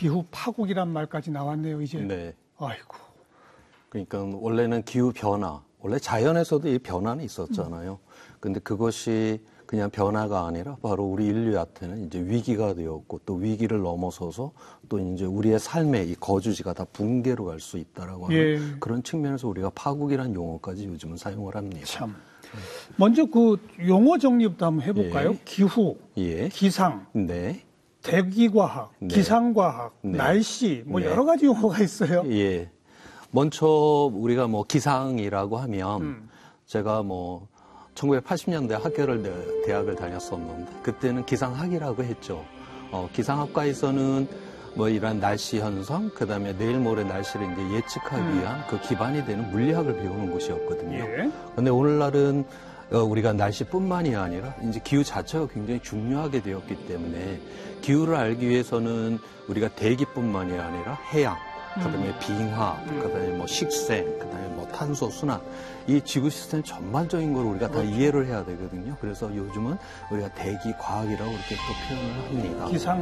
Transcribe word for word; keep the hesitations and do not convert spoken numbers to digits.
기후 파국이란 말까지 나왔네요, 이제. 네. 아이고. 그러니까 원래는 기후 변화, 원래 자연에서도 이 변화는 있었잖아요. 음. 근데 그것이 그냥 변화가 아니라 바로 우리 인류한테는 이제 위기가 되었고 또 위기를 넘어서서 또 이제 우리의 삶의 이 거주지가 다 붕괴로 갈 수 있다라고 하는 예. 그런 측면에서 우리가 파국이라는 용어까지 요즘은 사용을 합니다. 참. 먼저 그 용어 정리부터 한번 해볼까요? 예. 기후, 예. 기상, 네. 대기과학, 네. 기상과학, 네. 날씨, 뭐 네. 여러 가지 용어가 있어요. 예. 먼저 우리가 뭐 기상이라고 하면 음. 제가 뭐 천구백팔십 년대 학교를 대학을 다녔었는데 그때는 기상학이라고 했죠. 어, 기상학과에서는 뭐 이런 날씨 현상, 그다음에 내일 모레 날씨를 이제 예측하기 위한 음. 그 기반이 되는 물리학을 배우는 곳이었거든요. 예. 근데 오늘날은 어, 우리가 날씨뿐만이 아니라 이제 기후 자체가 굉장히 중요하게 되었기 때문에 기후를 알기 위해서는 우리가 대기뿐만이 아니라 해양, 그다음에 음. 빙하, 그다음에 뭐 식생, 그다음에 뭐 탄소 순환, 이 지구 시스템 전반적인 걸 우리가 그렇죠. 다 이해를 해야 되거든요. 그래서 요즘은 우리가 대기 과학이라고 이렇게 또 표현을 합니다. 기상